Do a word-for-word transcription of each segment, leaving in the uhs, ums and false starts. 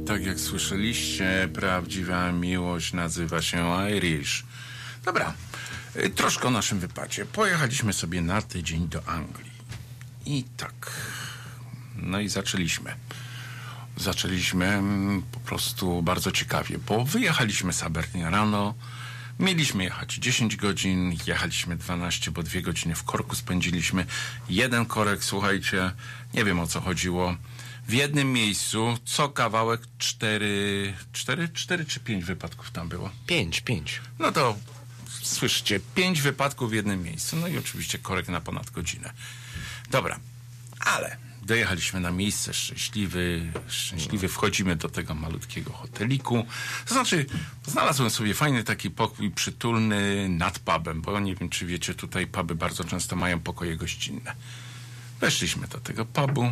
tak jak słyszeliście, prawdziwa miłość nazywa się Irish. Dobra, troszkę o naszym wypadzie. Pojechaliśmy sobie na tydzień do Anglii. I tak, no i zaczęliśmy. Zaczęliśmy po prostu bardzo ciekawie, bo wyjechaliśmy z Aberdeen rano, mieliśmy jechać dziesięć godzin, jechaliśmy dwanaście, bo dwie godziny w korku spędziliśmy. Jeden korek, słuchajcie, nie wiem o co chodziło. W jednym miejscu co kawałek cztery, cztery, cztery czy pięć wypadków tam było? Pięć, pięć. No to słyszycie, pięć wypadków w jednym miejscu. No i oczywiście korek na ponad godzinę. Dobra, ale dojechaliśmy na miejsce, szczęśliwy, szczęśliwy, wchodzimy do tego malutkiego hoteliku. To znaczy, znalazłem sobie fajny taki pokój przytulny nad pubem, bo nie wiem, czy wiecie, tutaj puby bardzo często mają pokoje gościnne. Weszliśmy do tego pubu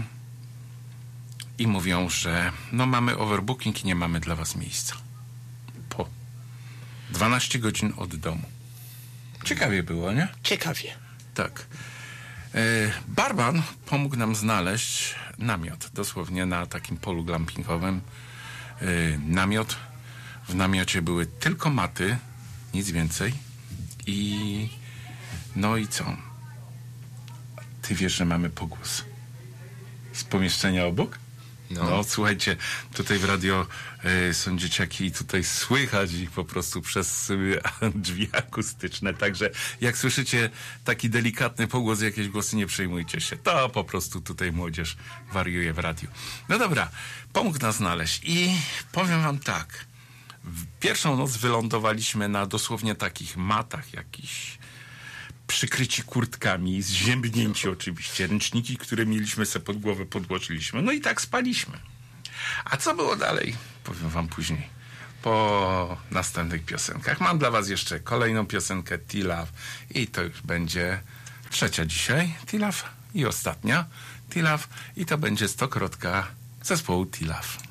i mówią, że no mamy overbooking i nie mamy dla was miejsca. Po dwanaście godzin od domu. Ciekawie było, nie? Ciekawie. Tak. Barman pomógł nam znaleźć namiot, dosłownie na takim polu glampingowym. Namiot. W namiocie były tylko maty, nic więcej. I no i co? Ty wiesz, że mamy pogłos z pomieszczenia obok? No, no słuchajcie, tutaj w radio y, są dzieciaki i tutaj słychać ich po prostu przez y, drzwi akustyczne, także jak słyszycie taki delikatny pogłos, jakieś głosy, nie przejmujcie się, to po prostu tutaj młodzież wariuje w radiu. No dobra, pomógł nas znaleźć i powiem wam tak, w pierwszą noc wylądowaliśmy na dosłownie takich matach jakichś, przykryci kurtkami, zziębnięci oczywiście, ręczniki, które mieliśmy sobie pod głowę, podłożyliśmy. No i tak spaliśmy. A co było dalej? Powiem wam później. Po następnych piosenkach. Mam dla was jeszcze kolejną piosenkę T-Love i to już będzie trzecia dzisiaj T-Love i ostatnia T-Love i to będzie stokrotka zespołu T-Love.